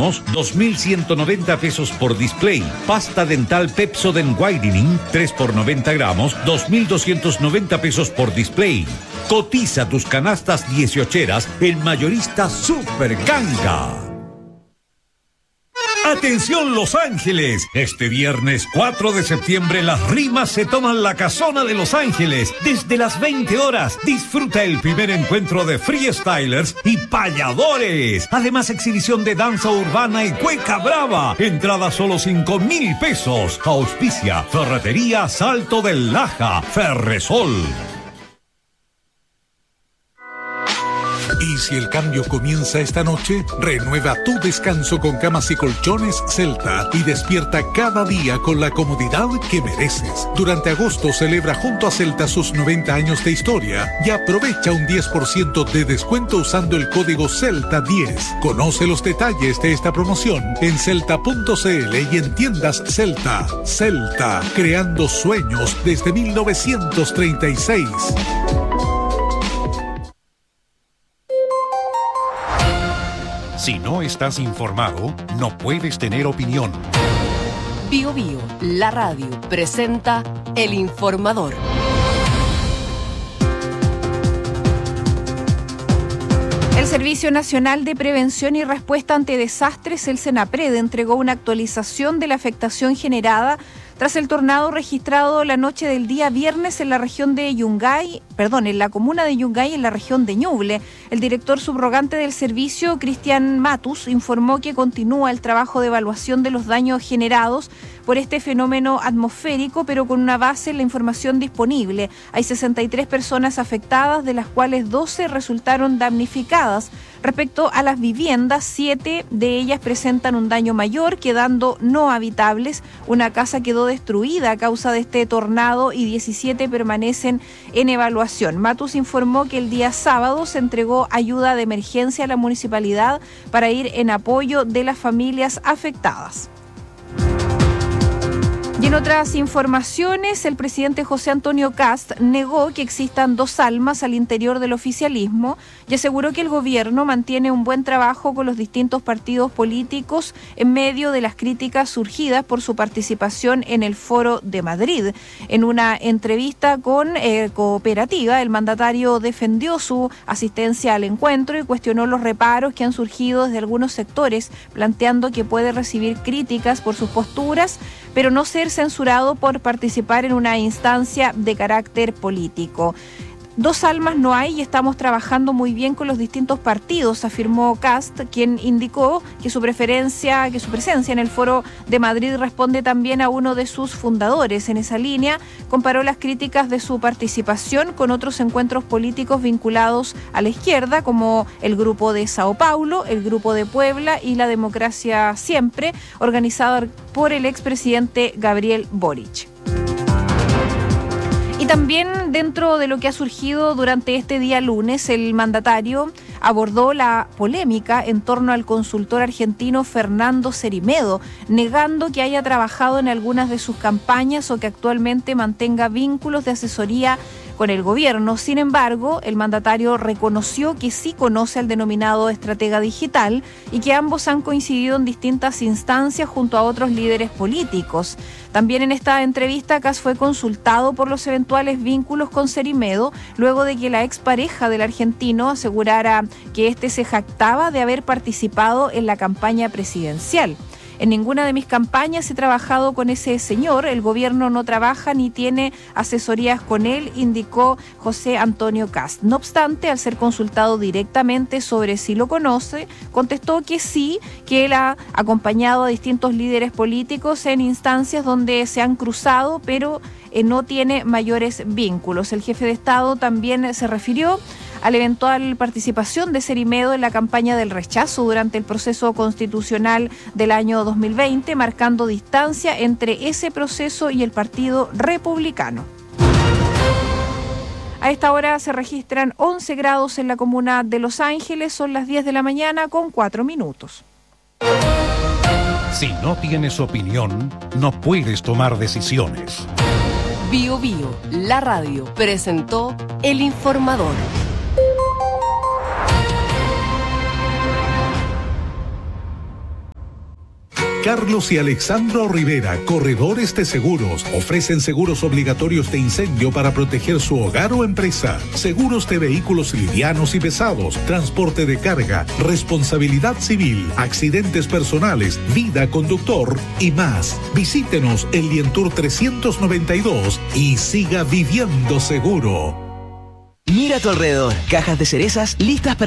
gramos, 2.190 pesos por display. Pasta dental Pepsodent Whitening, 3 por 90 gramos, 2.290 pesos por display. Cotiza tus canastas 18eras en Mayorista Super Ganga. ¡Atención Los Ángeles! Este viernes 4 de septiembre las rimas se toman la casona de Los Ángeles. Desde las 20 horas disfruta el primer encuentro de freestylers y payadores. Además exhibición de danza urbana y cueca brava. Entrada solo 5,000 pesos. Auspicia Ferretería Salto del Laja. Ferresol. Y si el cambio comienza esta noche, renueva tu descanso con camas y colchones Celta y despierta cada día con la comodidad que mereces. Durante agosto celebra junto a Celta sus 90 años de historia y aprovecha un 10% de descuento usando el código CELTA10. Conoce los detalles de esta promoción en celta.cl y en tiendas Celta. Celta, creando sueños desde 1936. Si no estás informado, no puedes tener opinión. Bio Bio, la radio, presenta El Informador. El Servicio Nacional de Prevención y Respuesta ante Desastres, el SENAPRED, entregó una actualización de la afectación generada tras el tornado registrado la noche del día viernes en la región de en la comuna de Yungay, en la región de Ñuble. El director subrogante del servicio, Cristian Matus, informó que continúa el trabajo de evaluación de los daños generados por este fenómeno atmosférico, pero con una base en la información disponible. Hay 63 personas afectadas, de las cuales 12 resultaron damnificadas. Respecto a las viviendas, 7 de ellas presentan un daño mayor, quedando no habitables. Una casa quedó destruida a causa de este tornado y 17 permanecen en evaluación. Matus informó que el día sábado se entregó ayuda de emergencia a la municipalidad para ir en apoyo de las familias afectadas. Y en otras informaciones, el presidente José Antonio Kast negó que existan dos almas al interior del oficialismo y aseguró que el gobierno mantiene un buen trabajo con los distintos partidos políticos en medio de las críticas surgidas por su participación en el Foro de Madrid. En una entrevista con Cooperativa, el mandatario defendió su asistencia al encuentro y cuestionó los reparos que han surgido desde algunos sectores, planteando que puede recibir críticas por sus posturas, pero no ser censurado por participar en una instancia de carácter político. Dos almas no hay y estamos trabajando muy bien con los distintos partidos, afirmó Kast, quien indicó que su presencia en el Foro de Madrid responde también a uno de sus fundadores. En esa línea, comparó las críticas de su participación con otros encuentros políticos vinculados a la izquierda, como el Grupo de Sao Paulo, el Grupo de Puebla y la Democracia Siempre, organizado por el expresidente Gabriel Boric. Y también dentro de lo que ha surgido durante este día lunes, el mandatario abordó la polémica en torno al consultor argentino Fernando Cerimedo, negando que haya trabajado en algunas de sus campañas o que actualmente mantenga vínculos de asesoría con el gobierno. Sin embargo, el mandatario reconoció que sí conoce al denominado estratega digital y que ambos han coincidido en distintas instancias junto a otros líderes políticos. También en esta entrevista, Kast fue consultado por los eventuales vínculos con Cerimedo, luego de que la expareja del argentino asegurara que este se jactaba de haber participado en la campaña presidencial. En ninguna de mis campañas he trabajado con ese señor, el gobierno no trabaja ni tiene asesorías con él, indicó José Antonio Kast. No obstante, al ser consultado directamente sobre si lo conoce, contestó que sí, que él ha acompañado a distintos líderes políticos en instancias donde se han cruzado, pero no tiene mayores vínculos. El jefe de Estado también se refirió a la eventual participación de Cerimedo en la campaña del rechazo durante el proceso constitucional del año 2020, marcando distancia entre ese proceso y el Partido Republicano. A esta hora se registran 11 grados en la comuna de Los Ángeles, son las 10 de la mañana con 4 minutos. Si no tienes opinión, no puedes tomar decisiones. Bio Bio, la radio, presentó El Informador. Carlos y Alexandro Rivera, corredores de seguros, ofrecen seguros obligatorios de incendio para proteger su hogar o empresa, seguros de vehículos livianos y pesados, transporte de carga, responsabilidad civil, accidentes personales, vida conductor y más. Visítenos en Lientour 392 y siga viviendo seguro. Mira a tu alrededor, cajas de cerezas listas para